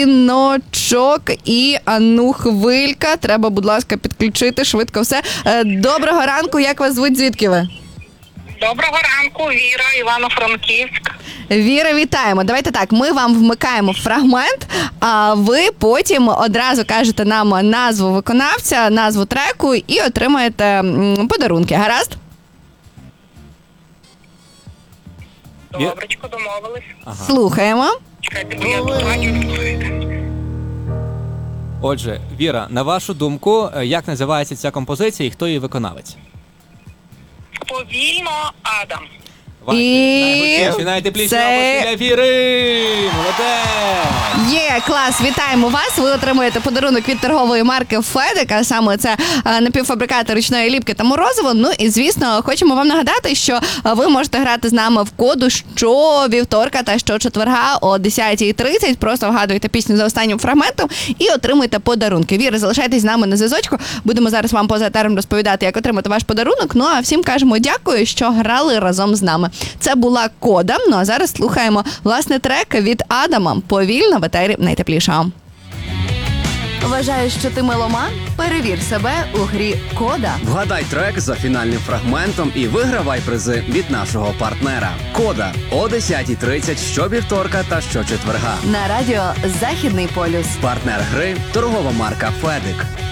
Ночок і Ану Хвилька. Треба, будь ласка, підключити швидко все. Доброго ранку, як вас звуть, звідки ви? Доброго ранку, Віра, Івано-Франківськ. Віра, вітаємо. Давайте так, ми вам вмикаємо фрагмент, а ви потім одразу кажете нам назву виконавця, назву треку і отримаєте подарунки. Гаразд? Добречко, домовились. Слухаємо. Чекайте, бо я дозвоню. Отже, Віра, на вашу думку, як називається ця композиція і хто її виконавець? Повільно, Адам. Найгучніші, найтепліші це- для Віри! Молодець! Є, клас, вітаємо вас. Ви отримуєте подарунок від торгової марки «Федик», а саме це напівфабрикати ручної ліпки та морозиво. Ну і, звісно, хочемо вам нагадати, що ви можете грати з нами в коду щовівторка та щочетверга о 10:30. Просто вгадуєте пісню за останнім фрагментом і отримуєте подарунки. Віра, залишайтесь з нами на зв'язочку. Будемо зараз вам поза етером розповідати, як отримати ваш подарунок. Ну а всім кажемо дякую, що грали разом з нами. Це була «Кода». Ну а зараз слухаємо, власне, трек від Адама «Повільно» в етері найтеплішого. Вважаєш, що ти меломан? Перевір себе у грі «Кода». Вгадай трек за фінальним фрагментом і вигравай призи від нашого партнера. «Кода» о 10:30 щовівторка та щочетверга. На радіо «Західний полюс». Партнер гри – торгова марка «Федик».